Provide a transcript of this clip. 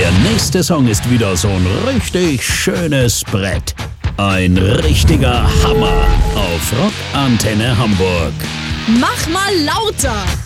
Der nächste Song ist wieder so ein richtig schönes Brett. Ein richtiger Hammer auf Rock Antenne Hamburg. Mach mal lauter!